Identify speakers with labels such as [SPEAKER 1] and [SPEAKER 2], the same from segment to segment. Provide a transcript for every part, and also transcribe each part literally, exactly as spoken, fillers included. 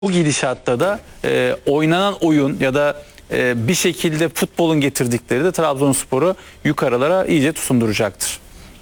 [SPEAKER 1] Bu gidişatta da e, oynanan oyun ya da e, bir şekilde futbolun getirdikleri de Trabzonspor'u yukarılara iyice tusunduracaktır.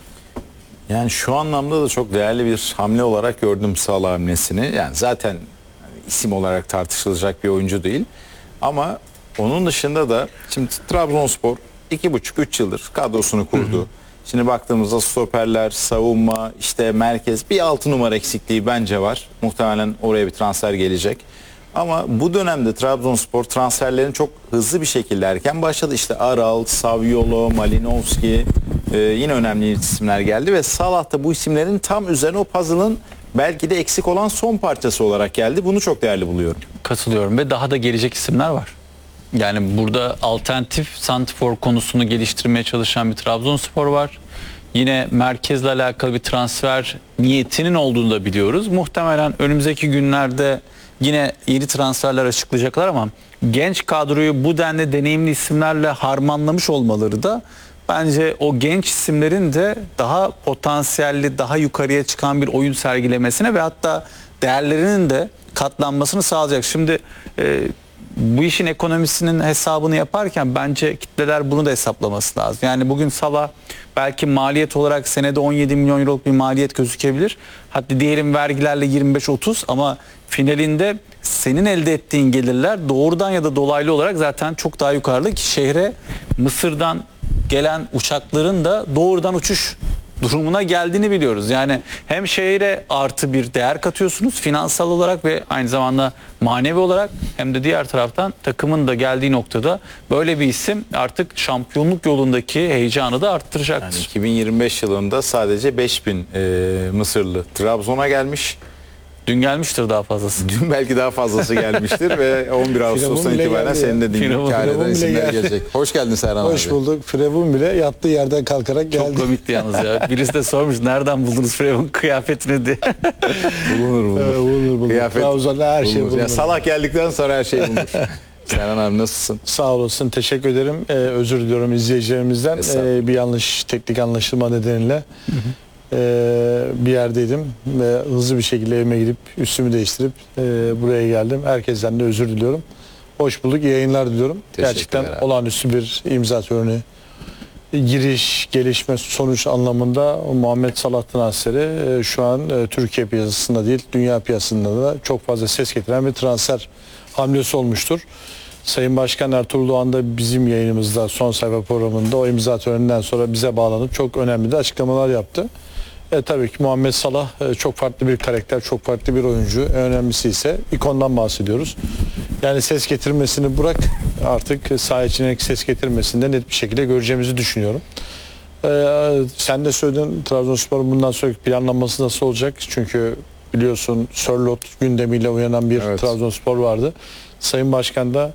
[SPEAKER 2] Yani şu anlamda da çok değerli bir hamle olarak gördüm Salah hamlesini. Yani zaten isim olarak tartışılacak bir oyuncu değil. Ama onun dışında da şimdi Trabzonspor iki buçuk üç yıldır kadrosunu kurdu. Hı hı. Şimdi baktığımızda stoperler, savunma, işte merkez, bir altı numara eksikliği bence var. Muhtemelen oraya bir transfer gelecek. Ama bu dönemde Trabzonspor transferlerin çok hızlı bir şekilde erken başladı. İşte Aral, Saviolo, Malinovski e, yine önemli isimler geldi ve Salah da bu isimlerin tam üzerine o puzzle'ın belki de eksik olan son parçası olarak geldi. Bunu çok değerli buluyorum.
[SPEAKER 1] Katılıyorum ve daha da gelecek isimler var. Yani burada alternatif santrfor konusunu geliştirmeye çalışan bir Trabzonspor var. Yine merkezle alakalı bir transfer niyetinin olduğunu da biliyoruz. Muhtemelen önümüzdeki günlerde yine yeni transferler açıklayacaklar ama genç kadroyu bu denli deneyimli isimlerle harmanlamış olmaları da bence o genç isimlerin de daha potansiyelli, daha yukarıya çıkan bir oyun sergilemesine ve hatta değerlerinin de katlanmasını sağlayacak. Şimdi e, bu işin ekonomisinin hesabını yaparken bence kitleler bunu da hesaplaması lazım. Yani bugün Salah belki maliyet olarak senede on yedi milyon euroluk bir maliyet gözükebilir. Hatta diyelim vergilerle yirmi beş otuz ama finalinde senin elde ettiğin gelirler doğrudan ya da dolaylı olarak zaten çok daha yukarıda ki şehre Mısır'dan gelen uçakların da doğrudan uçuş durumuna geldiğini biliyoruz. Yani hem şehre artı bir değer katıyorsunuz finansal olarak ve aynı zamanda manevi olarak hem de diğer taraftan takımın da geldiği noktada böyle bir isim artık şampiyonluk yolundaki heyecanı da arttıracaktır.
[SPEAKER 2] Yani iki bin yirmi beş yılında sadece beş bin e, Mısırlı Trabzon'a gelmiş.
[SPEAKER 1] Dün gelmiştir daha fazlası.
[SPEAKER 2] Dün belki daha fazlası gelmiştir ve on bir Ağustos'tan itibaren senin de dinlediğin hikayeden isimler gelecek. Hoş geldin Serhan abi.
[SPEAKER 3] Hoş bulduk. Firavun bile yattığı yerden kalkarak geldi.
[SPEAKER 1] Çok komikti yalnız ya. Birisi de sormuş nereden buldunuz Firavun kıyafetini diye.
[SPEAKER 2] bulunur bulunur.
[SPEAKER 3] Ee, bulunur bulunur.
[SPEAKER 2] Kıyafet
[SPEAKER 3] Trabzon'da her
[SPEAKER 2] bulunur.
[SPEAKER 3] şey bulunur.
[SPEAKER 2] Ya Salah geldikten sonra her şey bulunur. Serhan abi nasılsın?
[SPEAKER 3] Sağ olasın. Teşekkür ederim. Ee, özür diliyorum izleyicilerimizden. Ee, bir yanlış teknik anlaşılma nedeniyle. Hı hı. Ee, bir yerdeydim ve hızlı bir şekilde evime gidip üstümü değiştirip e, buraya geldim. Herkesten de özür diliyorum. Hoş bulduk. İyi yayınlar diliyorum. Gerçekten abi. Olağanüstü bir imza töreni. Giriş, gelişme, sonuç anlamında Muhammed Salah transferi e, şu an e, Türkiye piyasasında değil, dünya piyasasında da çok fazla ses getiren bir transfer hamlesi olmuştur. Sayın Başkan Ertuğrul Doğan da bizim yayınımızda son sayfa programında o imza töreninden sonra bize bağlanıp çok önemli de açıklamalar yaptı. E, tabii ki Muhammed Salah e, çok farklı bir karakter, çok farklı bir oyuncu. En önemlisi ise ikondan bahsediyoruz. Yani ses getirmesini bırak artık saha içine ses getirmesinde net bir şekilde göreceğimizi düşünüyorum. E, sen de söyledin Trabzonspor'un bundan sonraki planlanması nasıl olacak? Çünkü biliyorsun Sörloth gündemiyle uyanan bir evet. Trabzonspor vardı. Sayın Başkan da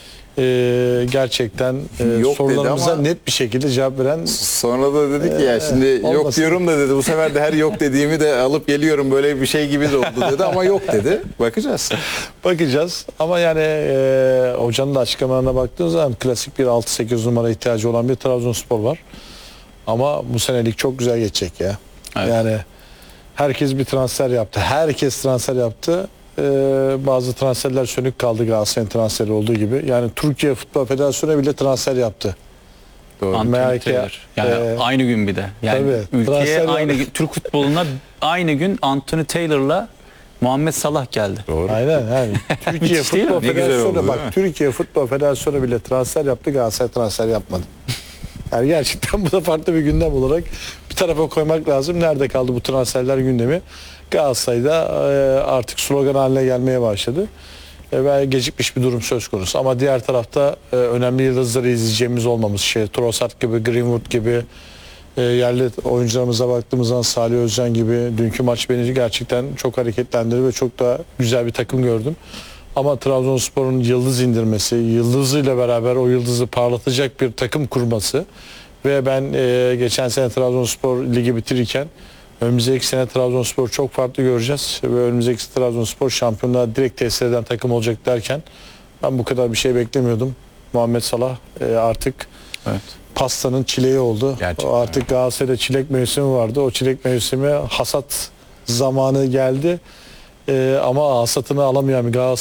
[SPEAKER 3] Ee, gerçekten e, sorularımıza net bir şekilde cevap veren.
[SPEAKER 2] Sonra da dedi ki ya şimdi e, yok olmasın. Diyorum da dedi bu sefer de her yok dediğimi de alıp geliyorum böyle bir şey gibi de oldu dedi ama yok dedi. Bakacağız.
[SPEAKER 3] Bakacağız ama yani e, hocanın da açıklamalarına baktığınız zaman klasik bir altı sekiz numara ihtiyacı olan bir Trabzonspor var. Ama bu senelik çok güzel geçecek ya. Evet. Yani herkes bir transfer yaptı. Herkes transfer yaptı. Ee, bazı transferler sönük kaldı Galatasaray'ın transferi olduğu gibi. Yani Türkiye Futbol Federasyonu bile transfer yaptı.
[SPEAKER 1] Doğru. Anthony Taylor. Yani e, aynı gün bir de. Yani tabii, ülkeye aynı gün, Türk futboluna aynı gün Anthony Taylor'la Muhammed Salah geldi.
[SPEAKER 3] Doğru. Aynen yani. Türkiye Futbol Federasyonu bak Türkiye Futbol Federasyonu bile transfer yaptı, Galatasaray transfer yapmadı. Yani gerçekten bu da farklı bir gündem olarak bir tarafa koymak lazım. Nerede kaldı bu transferler gündemi? Galatasaray'da artık slogan haline gelmeye başladı. Ve gecikmiş bir durum söz konusu. Ama diğer tarafta önemli yıldızları izleyeceğimiz olmamız. Şey, Trossard gibi, Greenwood gibi yerli oyuncularımıza baktığımız zaman Salih Özcan gibi dünkü maç beni gerçekten çok hareketlendirdi ve çok da güzel bir takım gördüm. Ama Trabzonspor'un yıldız indirmesi, yıldızıyla beraber o yıldızı parlatacak bir takım kurması ve ben e, geçen sene Trabzonspor ligi bitirirken önümüzdeki sene Trabzonspor çok farklı göreceğiz ve önümüzdeki Trabzonspor şampiyonluğa direkt tesir eden takım olacak derken ben bu kadar bir şey beklemiyordum. Muhammed Salah e, artık evet. pastanın çileği oldu. Gerçekten. Artık Galatasaray'da çilek mevsimi vardı. O çilek mevsimi hasat zamanı geldi. E, ama hasatını alamayan bir Galatasaray